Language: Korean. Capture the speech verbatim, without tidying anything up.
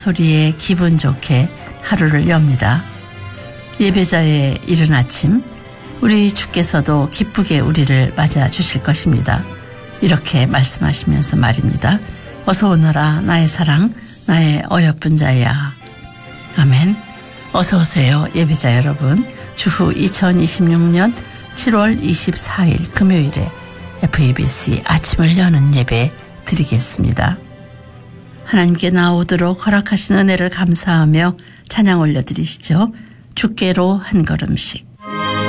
소리에 기분 좋게 하루를 엽니다. 예배자의 이른 아침, 우리 주께서도 기쁘게 우리를 맞아 주실 것입니다. 이렇게 말씀하시면서 말입니다. 어서 오너라 나의 사랑, 나의 어여쁜 자야. 아멘. 어서 오세요 예배자 여러분. 주후 이천이십육 년 칠월 이십사일 금요일에 에프이비씨 아침을 여는 예배 드리겠습니다. 하나님께 나오도록 허락하신 은혜를 감사하며 찬양 올려드리시죠. 주께로 한 걸음씩.